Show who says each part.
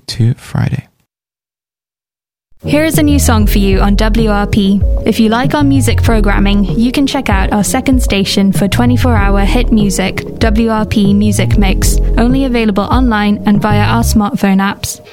Speaker 1: to Friday.
Speaker 2: Here is a new song for you on WRP. If you like our music programming, you can check out our second station for 24-hour hit music, WRP Music Mix, only available online and via our smartphone apps.